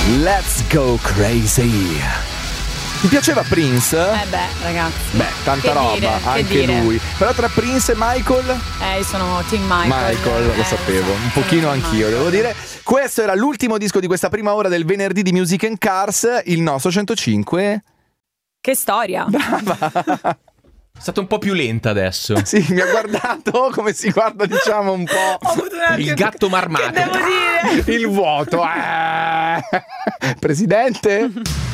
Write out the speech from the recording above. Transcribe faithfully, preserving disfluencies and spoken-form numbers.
Let's Go Crazy. Ti piaceva Prince? Eh beh, ragazzi. Beh, tanta che roba, dire, anche che dire. lui. Però tra Prince e Michael? Eh, io sono Team Michael. Michael, lo eh, sapevo, so, un pochino sono team anch'io, Michael. devo dire. Questo era l'ultimo disco di questa prima ora del venerdì di Music and Cars, il nostro centocinque. Che storia. Brava. È stata un po' più lenta adesso. Sì, mi ha guardato come si guarda, diciamo, un po'. Il gatto marmato. Che devo dire? Il vuoto. Eh. Presidente?